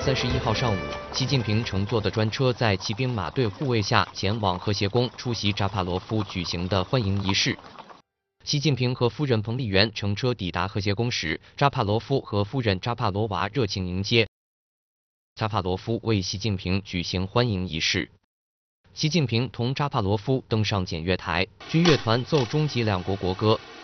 31号上午，习近平乘坐的专车在骑兵马队护卫下前往赫歇宫出席扎帕罗夫举行的欢迎仪式。习近平和夫人彭丽媛乘车抵达赫歇宫时，扎帕罗夫和夫人扎帕罗娃热情迎接。扎帕罗夫为习近平举行欢迎仪式。习近平同扎帕罗夫登上检阅台，军乐团奏中吉两国国歌。